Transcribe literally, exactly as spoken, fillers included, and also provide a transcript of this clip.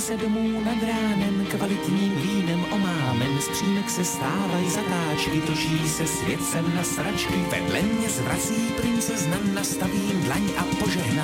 se domů nad ránem, kvalitním vínem omámen, z přímek se stávají zatáčky, točí se svět sem na sračky, vedle mě zvrací princezna, nastavím dlaň a požehná.